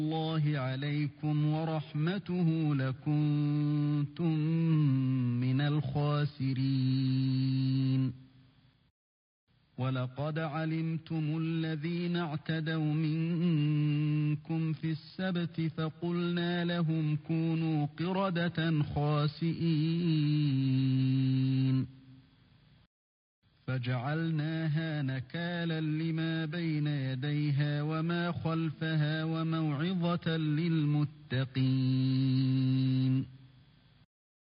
الله عليكم ورحمته لكنتم من الخاسرين ولقد علمتم الذين اعتدوا منكم في السبت فقلنا لهم كونوا قردة خاسئين فجعلناها نكالا لما بين يديها وما خلفها وموعظة للمتقين